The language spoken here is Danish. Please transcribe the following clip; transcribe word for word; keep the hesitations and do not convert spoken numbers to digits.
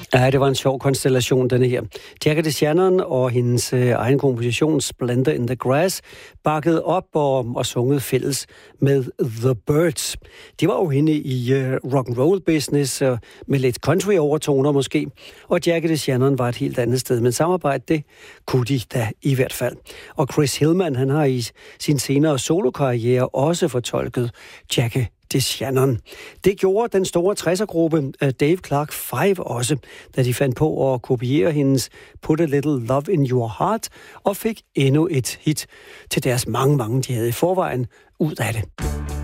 Ja, det var en sjov konstellation, denne her. Jackie DeShannon og hendes øh, egen komposition Splendor in the Grass bakkede op og, og sunget fælles med The Byrds. De var jo henne i øh, rock'n'roll business øh, med lidt country overtoner måske, og Jackie DeShannon var et helt andet sted, men samarbejde, det kunne de da i hvert fald. Og Chris Hillman, han har i sin senere solokarriere også fortolket Jackie DeShannon. Det gjorde den store tresser-gruppe Dave Clark Five også, da de fandt på at kopiere hendes Put a Little Love in Your Heart og fik endnu et hit til deres mange, mange, de havde i forvejen ud af det.